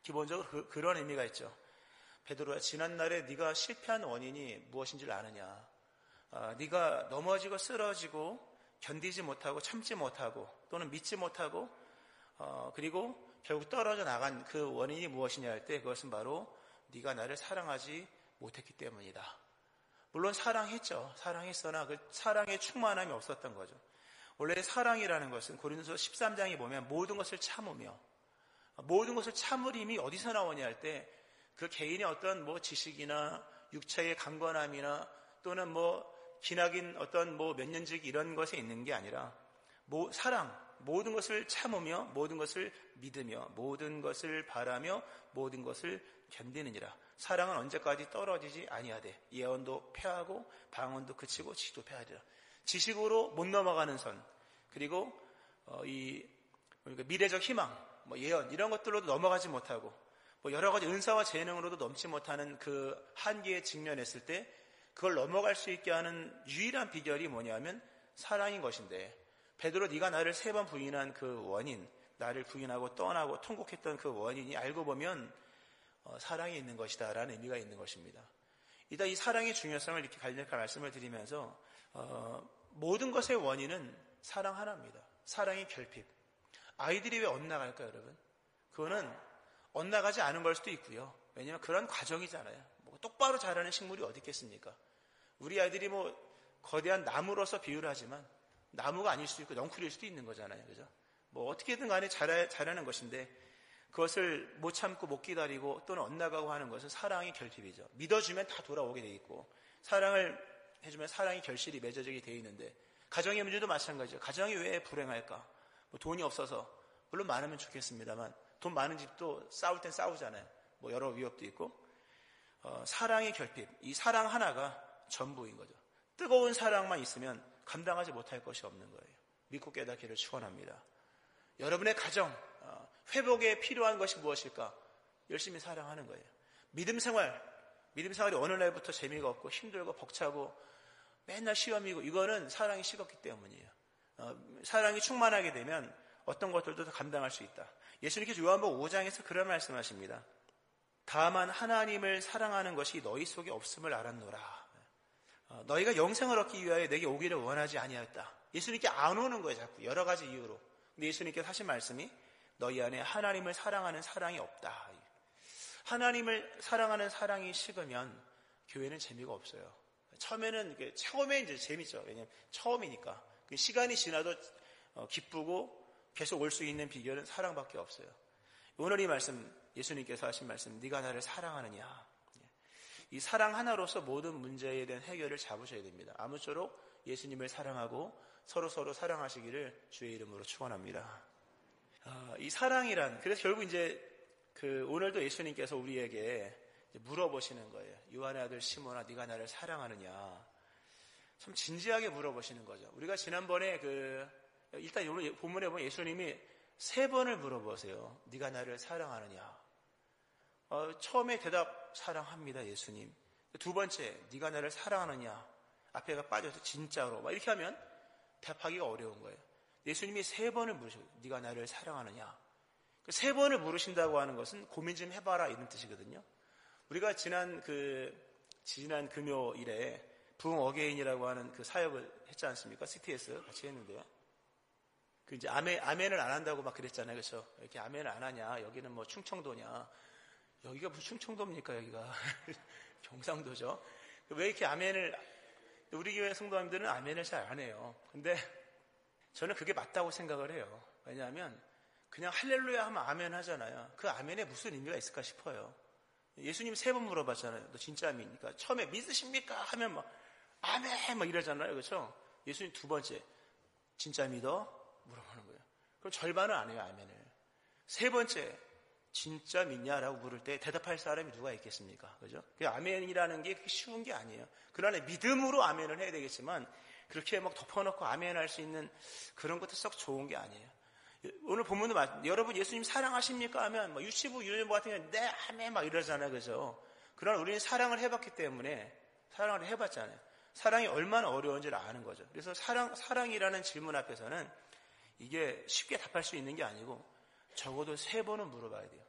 기본적으로 그런 의미가 있죠. 베드로야, 지난날에 네가 실패한 원인이 무엇인지를 아느냐. 네가 넘어지고 쓰러지고 견디지 못하고 참지 못하고 또는 믿지 못하고 그리고 결국 떨어져 나간 그 원인이 무엇이냐 할 때 그것은 바로 네가 나를 사랑하지 못했기 때문이다. 물론 사랑했죠. 사랑했으나 그 사랑의 충만함이 없었던 거죠. 원래 사랑이라는 것은 고린도서 13장에 보면 모든 것을 참으며, 모든 것을 참으림이 어디서 나오냐 할 때 그 개인의 어떤 지식이나 육체의 강건함이나 또는 기나긴 어떤 몇 년지기 이런 것에 있는 게 아니라 사랑, 모든 것을 참으며 모든 것을 믿으며 모든 것을 바라며 모든 것을 견디느니라. 사랑은 언제까지 떨어지지 아니하되 예언도 패하고 방언도 그치고 지식도 패하리라. 지식으로 못 넘어가는 선, 그리고 미래적 희망, 예언 이런 것들로도 넘어가지 못하고 여러 가지 은사와 재능으로도 넘지 못하는 그 한계에 직면했을 때 그걸 넘어갈 수 있게 하는 유일한 비결이 뭐냐면 사랑인 것인데, 베드로 네가 나를 3번 부인한 그 원인, 나를 부인하고 떠나고 통곡했던 그 원인이 알고 보면 사랑이 있는 것이다 라는 의미가 있는 것입니다. 일단 이 사랑의 중요성을 이렇게 간략하게 말씀을 드리면서 모든 것의 원인은 사랑 하나입니다. 사랑의 결핍. 아이들이 왜 엇나갈까요, 여러분? 그거는 엇나가지 않은 걸 수도 있고요. 왜냐하면 그런 과정이잖아요. 똑바로 자라는 식물이 어디 있겠습니까? 우리 아이들이 거대한 나무로서 비유를 하지만 나무가 아닐 수도 있고 넝쿨일 수도 있는 거잖아요. 그죠? 어떻게든 간에 자라는 것인데 그것을 못 참고 못 기다리고 또는 엇나가고 하는 것은 사랑의 결핍이죠. 믿어주면 다 돌아오게 돼 있고 사랑을 해주면 사랑의 결실이 맺어지게 돼 있는데 가정의 문제도 마찬가지죠. 가정이 왜 불행할까? 돈이 없어서, 물론 많으면 좋겠습니다만 돈 많은 집도 싸울 땐 싸우잖아요. 여러 위협도 있고. 사랑의 결핍, 이 사랑 하나가 전부인 거죠. 뜨거운 사랑만 있으면 감당하지 못할 것이 없는 거예요. 믿고 깨닫기를 축원합니다. 여러분의 가정, 회복에 필요한 것이 무엇일까? 열심히 사랑하는 거예요. 믿음 생활이 어느 날부터 재미가 없고 힘들고 벅차고 맨날 시험이고 이거는 사랑이 식었기 때문이에요. 사랑이 충만하게 되면 어떤 것들도 다 감당할 수 있다. 예수님께서 요한복음 5장에서 그런 말씀하십니다. 다만 하나님을 사랑하는 것이 너희 속에 없음을 알았노라. 너희가 영생을 얻기 위하여 내게 오기를 원하지 아니하였다. 예수님께 안 오는 거예요, 자꾸. 여러 가지 이유로. 근데 예수님께서 하신 말씀이 너희 안에 하나님을 사랑하는 사랑이 없다. 하나님을 사랑하는 사랑이 식으면 교회는 재미가 없어요. 처음에 이제 재밌죠. 왜냐하면 처음이니까. 시간이 지나도 기쁘고 계속 올 수 있는 비결은 사랑밖에 없어요. 오늘 이 말씀, 예수님께서 하신 말씀, 네가 나를 사랑하느냐. 이 사랑 하나로서 모든 문제에 대한 해결을 잡으셔야 됩니다. 아무쪼록 예수님을 사랑하고 서로 사랑하시기를 주의 이름으로 축원합니다. 이 사랑이란, 그래서 결국 이제 오늘도 예수님께서 우리에게 물어보시는 거예요. 요한의 아들 시몬아, 네가 나를 사랑하느냐. 참 진지하게 물어보시는 거죠. 우리가 지난번에 일단 오늘 본문에 보면 예수님이 3번을 물어보세요. 네가 나를 사랑하느냐. 처음에 대답 사랑합니다, 예수님. 2번째, 네가 나를 사랑하느냐. 앞에가 빠져서 진짜로 막 이렇게 하면 대답하기가 어려운 거예요. 예수님이 3번을 물으셔요. 네가 나를 사랑하느냐. 3번을 물으신다고 하는 것은 고민 좀 해봐라 이런 뜻이거든요. 우리가 지난 금요일에 부흥 어게인이라고 하는 그 사역을 했지 않습니까? CTS 같이 했는데요. 이제 아멘을 안 한다고 막 그랬잖아요. 그렇죠? 이렇게 아멘을 안 하냐? 여기는 충청도냐? 여기가 무슨 충청도입니까? 여기가 경상도죠. 왜 이렇게 우리 교회 성도님들은 아멘을 잘 안 해요. 근데 저는 그게 맞다고 생각을 해요. 왜냐하면 그냥 할렐루야 하면 아멘 하잖아요. 그 아멘에 무슨 의미가 있을까 싶어요. 예수님 3번 물어봤잖아요. 너 진짜 믿습니까? 처음에 믿으십니까? 하면 아멘 이러잖아요. 그렇죠? 예수님 2번째, 진짜 믿어? 물어보는 거예요. 그럼 절반은 안 해요, 아멘을. 3번째, 진짜 믿냐라고 물을 때 대답할 사람이 누가 있겠습니까? 그죠? 그 아멘이라는 게 그렇게 쉬운 게 아니에요. 그러나 믿음으로 아멘을 해야 되겠지만 그렇게 덮어놓고 아멘할 수 있는 그런 것도 썩 좋은 게 아니에요. 오늘 본문도 여러분 예수님 사랑하십니까? 하면 유치부 유년부 같은 경우는 네, 아멘 이러잖아요. 그죠? 그러나 우리는 사랑을 해봤기 때문에 사랑을 해봤잖아요. 사랑이 얼마나 어려운지를 아는 거죠. 그래서 사랑이라는 질문 앞에서는 이게 쉽게 답할 수 있는 게 아니고 적어도 3번은 물어봐야 돼요.